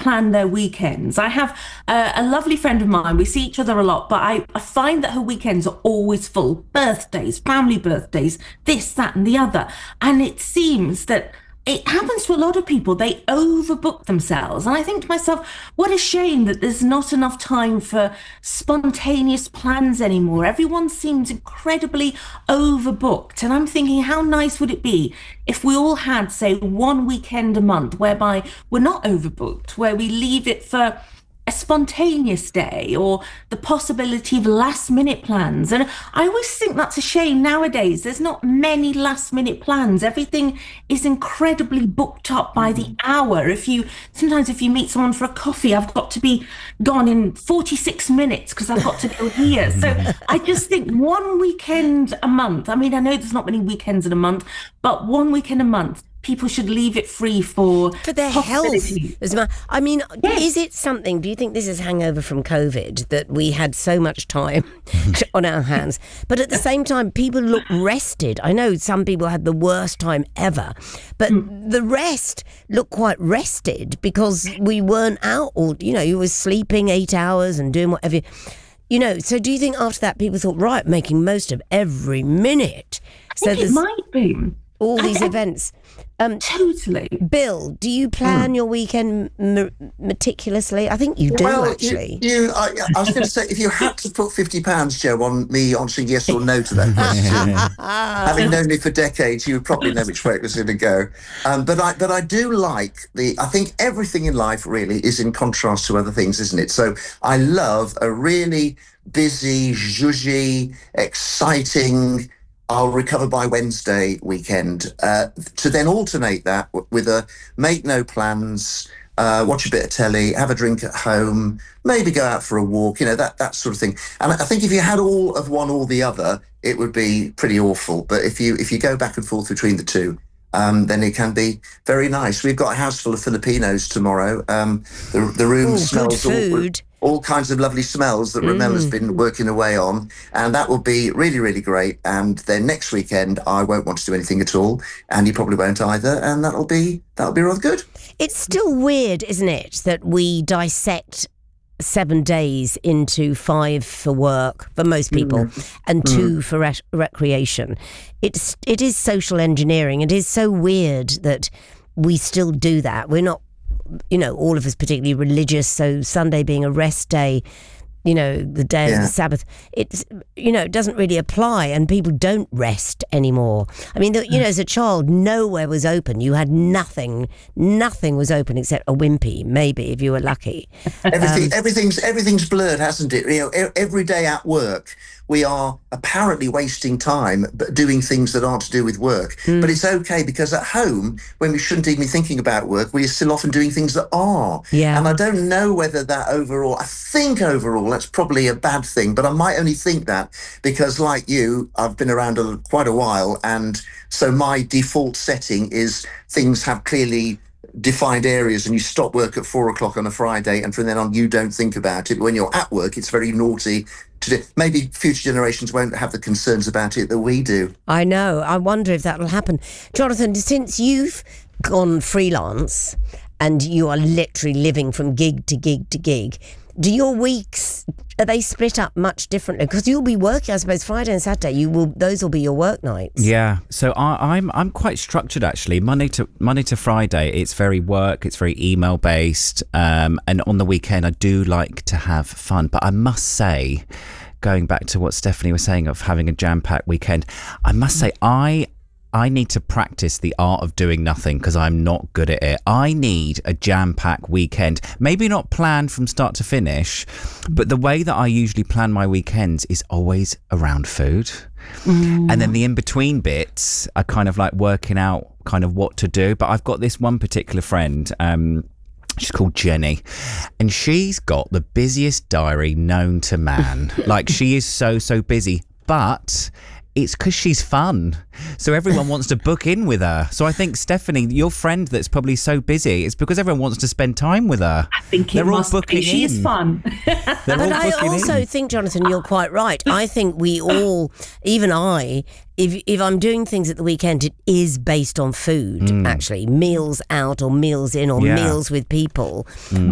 plan their weekends. I have a lovely friend of mine. We see each other a lot, but I find that her weekends are always full. Birthdays, family birthdays, this, that, and the other. And it seems that it happens to a lot of people. They overbook themselves. And I think to myself, what a shame that there's not enough time for spontaneous plans anymore. Everyone seems incredibly overbooked. And I'm thinking, how nice would it be if we all had, say, one weekend a month whereby we're not overbooked, where we leave it for a spontaneous day or the possibility of last minute plans. And I always think that's a shame nowadays. There's not many last minute plans. Everything is incredibly booked up by the hour. Sometimes if you meet someone for a coffee, I've got to be gone in 46 minutes because I've got to go here. So I just think one weekend a month. I mean, I know there's not many weekends in a month, but one weekend a month, people should leave it free for their health. I mean, yes. Is it something, do you think this is hangover from COVID, that we had so much time on our hands, but at the same time, people look rested? I know some people had the worst time ever, but the rest look quite rested because we weren't out or, you were sleeping 8 hours and doing whatever. So do you think after that people thought, right, making most of every minute? I think it might be. All these events. Totally. Bill, do you plan your weekend meticulously? I think you do, actually. I was going to say, if you had to put £50, Joe, on me answering yes or no to that question, having known me for decades, you would probably know which way it was going to go. But I do like I think everything in life really is in contrast to other things, isn't it? So I love a really busy, zhuzhy, exciting, I'll recover by Wednesday weekend, to then alternate that with a make no plans, watch a bit of telly, have a drink at home, maybe go out for a walk, that sort of thing. And I think if you had all of one or the other, it would be pretty awful. But if you go back and forth between the two, then it can be very nice. We've got a house full of Filipinos tomorrow. The room smells all kinds of lovely smells that Ramella's been working away on, and that will be really, really great. And then next weekend, I won't want to do anything at all, and you probably won't either, and that'll be rather good. It's still weird, isn't it, that we dissect 7 days into 5 for work for most people and 2 for recreation. It is social engineering. It is so weird that we still do that. We're not, all of us particularly religious, so Sunday being a rest day, the day of the Sabbath, it doesn't really apply, and people don't rest anymore. I mean, as a child, nowhere was open. You had nothing was open except a Wimpy, maybe, if you were lucky. Everything's blurred, hasn't it? Every day at work, we are apparently wasting time but doing things that aren't to do with work. But it's okay, because at home, when we shouldn't even be thinking about work, we're still often doing things that are. Yeah. And I don't know whether that I think overall that's probably a bad thing, but I might only think that because, like you, I've been around quite a while, and so my default setting is things have clearly defined areas, and you stop work at 4 o'clock on a Friday, and from then on you don't think about it. But when you're at work, it's very naughty to do. Maybe future generations won't have the concerns about it that we do. I know. I wonder if that will happen. Jonathan, since you've gone freelance and you are literally living from gig to gig to gig, do your weeks, are they split up much differently? Because you'll be working, I suppose, Friday and Saturday. Those will be your work nights. Yeah, so I'm quite structured actually. Monday to Friday, it's very work, it's very email based, and on the weekend I do like to have fun. But I must say, going back to what Stephanie was saying of having a jam-packed weekend, I must say I need to practice the art of doing nothing because I'm not good at it. I need a jam-packed weekend. Maybe not planned from start to finish, but the way that I usually plan my weekends is always around food. And then the in-between bits are kind of like working out kind of what to do. But I've got this one particular friend, she's called Jenny, and she's got the busiest diary known to man. Like, she is so busy, but it's because she's fun. So everyone wants to book in with her. So I think, Stephanie, your friend that's probably so busy, it's because everyone wants to spend time with her. I think it must be. She is fun. But I also think, Jonathan, you're quite right. I think we all, even I, if I'm doing things at the weekend, it is based on food, actually. Meals out or meals in or meals with people.